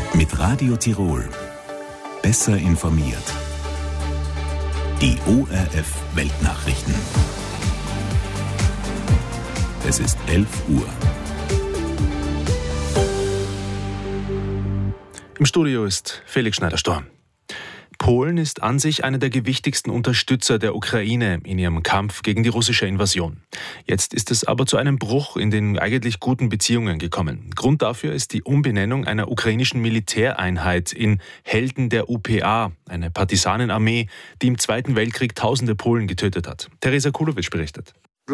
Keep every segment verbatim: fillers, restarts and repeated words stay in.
Mit Radio Tirol. Besser informiert. Die O R F Weltnachrichten. Es ist elf Uhr. Im Studio ist Felix Schneider-Storm. Polen ist an sich einer der gewichtigsten Unterstützer der Ukraine in ihrem Kampf gegen die russische Invasion. Jetzt ist es aber zu einem Bruch in den eigentlich guten Beziehungen gekommen. Grund dafür ist die Umbenennung einer ukrainischen Militäreinheit in Helden der U P A, eine Partisanenarmee, die im Zweiten Weltkrieg tausende Polen getötet hat. Teresa Kulowitsch berichtet.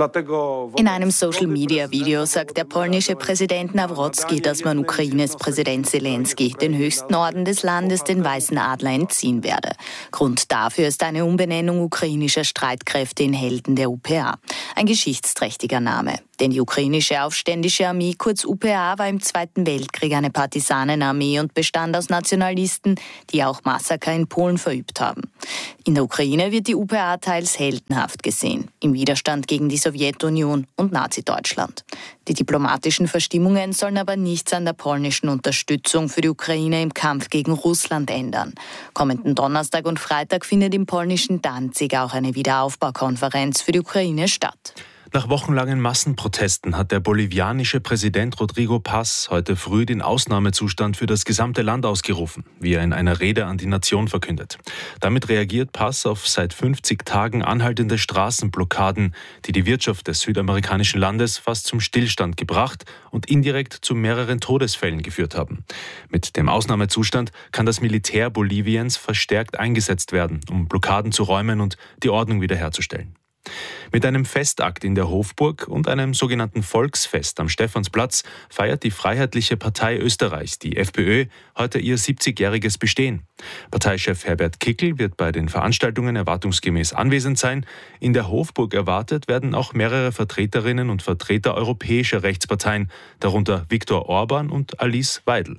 In einem Social-Media-Video sagt der polnische Präsident Nawrocki, dass man Ukraines Präsident Zelensky den höchsten Orden des Landes, den Weißen Adler, entziehen werde. Grund dafür ist eine Umbenennung ukrainischer Streitkräfte in Helden der U P A. Ein geschichtsträchtiger Name. Denn die ukrainische Aufständische Armee, kurz U P A, war im Zweiten Weltkrieg eine Partisanenarmee und bestand aus Nationalisten, die auch Massaker in Polen verübt haben. In der Ukraine wird die U P A teils heldenhaft gesehen, im Widerstand gegen die Sowjetunion und Nazi-Deutschland. Die diplomatischen Verstimmungen sollen aber nichts an der polnischen Unterstützung für die Ukraine im Kampf gegen Russland ändern. Kommenden Donnerstag und Freitag findet im polnischen Danzig auch eine Wiederaufbaukonferenz für die Ukraine statt. Nach wochenlangen Massenprotesten hat der bolivianische Präsident Rodrigo Paz heute früh den Ausnahmezustand für das gesamte Land ausgerufen, wie er in einer Rede an die Nation verkündet. Damit reagiert Paz auf seit fünfzig Tagen anhaltende Straßenblockaden, die die Wirtschaft des südamerikanischen Landes fast zum Stillstand gebracht und indirekt zu mehreren Todesfällen geführt haben. Mit dem Ausnahmezustand kann das Militär Boliviens verstärkt eingesetzt werden, um Blockaden zu räumen und die Ordnung wiederherzustellen. Mit einem Festakt in der Hofburg und einem sogenannten Volksfest am Stephansplatz feiert die Freiheitliche Partei Österreichs, die FPÖ, heute ihr siebzigjähriges Bestehen. Parteichef Herbert Kickl wird bei den Veranstaltungen erwartungsgemäß anwesend sein. In der Hofburg erwartet werden auch mehrere Vertreterinnen und Vertreter europäischer Rechtsparteien, darunter Viktor Orban und Alice Weidel.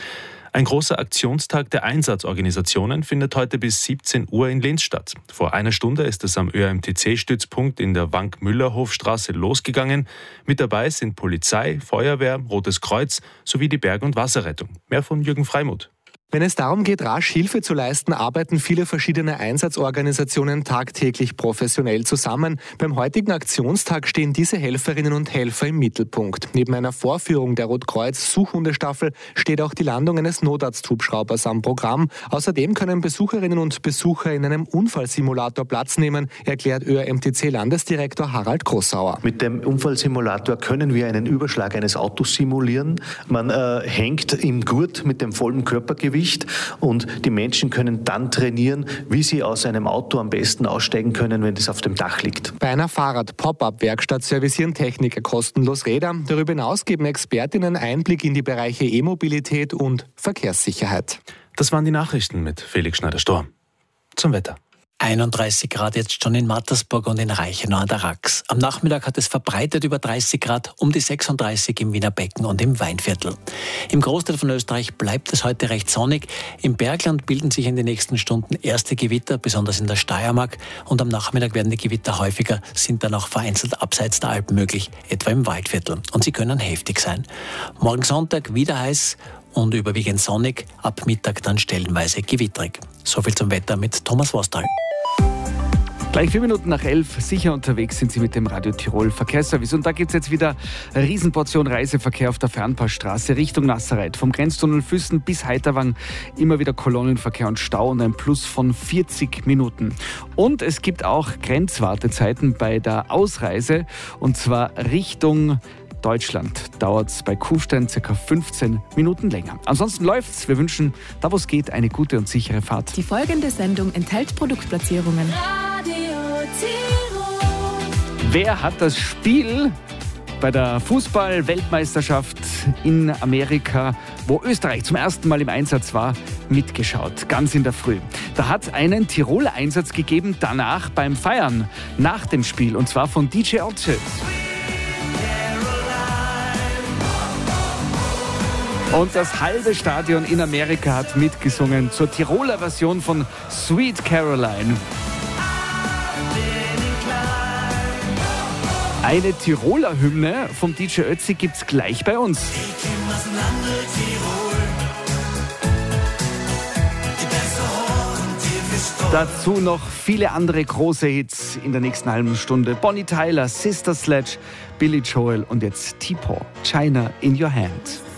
Ein großer Aktionstag der Einsatzorganisationen findet heute bis siebzehn Uhr in Linz statt. Vor einer Stunde ist es am Ö R M T C-Stützpunkt in der Wank-Müller-Hofstraße losgegangen. Mit dabei sind Polizei, Feuerwehr, Rotes Kreuz sowie die Berg- und Wasserrettung. Mehr von Jürgen Freimuth. Wenn es darum geht, rasch Hilfe zu leisten, arbeiten viele verschiedene Einsatzorganisationen tagtäglich professionell zusammen. Beim heutigen Aktionstag stehen diese Helferinnen und Helfer im Mittelpunkt. Neben einer Vorführung der Rotkreuz-Suchhundestaffel steht auch die Landung eines Notarzthubschraubers am Programm. Außerdem können Besucherinnen und Besucher in einem Unfallsimulator Platz nehmen, erklärt Ö R M T C-Landesdirektor Harald Grossauer. Mit dem Unfallsimulator können wir einen Überschlag eines Autos simulieren. Man äh, hängt im Gurt mit dem vollen Körpergewicht und die Menschen können dann trainieren, wie sie aus einem Auto am besten aussteigen können, wenn es auf dem Dach liegt. Bei einer Fahrrad-Pop-Up-Werkstatt servicieren Techniker kostenlos Räder. Darüber hinaus geben Expertinnen Einblick in die Bereiche E-Mobilität und Verkehrssicherheit. Das waren die Nachrichten mit Felix Schneider-Storm. Zum Wetter. einunddreißig Grad jetzt schon in Mattersburg und in Reichenau an der Rax. Am Nachmittag hat es verbreitet über dreißig Grad, um die sechsunddreißig im Wiener Becken und im Weinviertel. Im Großteil von Österreich bleibt es heute recht sonnig. Im Bergland bilden sich in den nächsten Stunden erste Gewitter, besonders in der Steiermark. Und am Nachmittag werden die Gewitter häufiger, sind dann auch vereinzelt abseits der Alpen möglich, etwa im Waldviertel. Und sie können heftig sein. Morgen Sonntag wieder heiß und überwiegend sonnig, ab Mittag dann stellenweise gewitterig. Soviel zum Wetter mit Thomas Wostal. Gleich vier Minuten nach elf, sicher unterwegs sind Sie mit dem Radio Tirol Verkehrsservice. Und da gibt es jetzt wieder eine Riesenportion Reiseverkehr auf der Fernpassstraße Richtung Nasserreit. Vom Grenztunnel Füssen bis Heiterwang immer wieder Kolonnenverkehr und Stau und ein Plus von vierzig Minuten. Und es gibt auch Grenzwartezeiten bei der Ausreise und zwar Richtung Deutschland dauert es bei Kufstein ca. fünfzehn Minuten länger. Ansonsten läuft's. Wir wünschen, da wo es geht, eine gute und sichere Fahrt. Die folgende Sendung enthält Produktplatzierungen. Radio Tirol. Wer hat das Spiel bei der Fußball-Weltmeisterschaft in Amerika, wo Österreich zum ersten Mal im Einsatz war, mitgeschaut, ganz in der Früh. Da hat einen Tiroler Einsatz gegeben, danach beim Feiern, nach dem Spiel, und zwar von D J Otze. Und das halbe Stadion in Amerika hat mitgesungen zur Tiroler Version von Sweet Caroline. Eine Tiroler Hymne vom D J Ötzi gibt's gleich bei uns. Dazu noch viele andere große Hits in der nächsten halben Stunde. Bonnie Tyler, Sister Sledge, Billy Joel und jetzt T-Paw, China in Your Hand.